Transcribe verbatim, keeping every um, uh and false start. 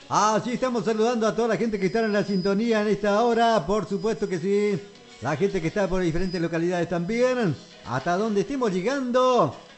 Ah, sí, estamos saludando a toda la gente que está en la sintonía en esta hora, por supuesto que sí. La gente que está por diferentes localidades también. Hasta donde estemos llegando.